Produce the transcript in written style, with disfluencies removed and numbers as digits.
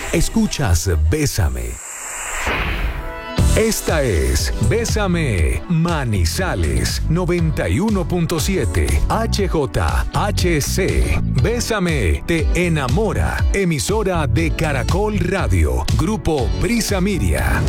Escuchas Bésame. Esta es Bésame Manizales 91.7 HJHC. Bésame te enamora. Emisora de Caracol Radio. Grupo Prisa Media.